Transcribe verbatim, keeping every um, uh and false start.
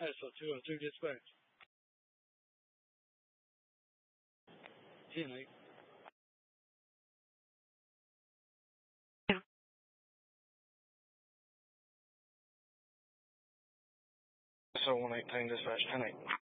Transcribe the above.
S O two oh two dispatch. ten eight. S O one eighteen dispatch, ten eight.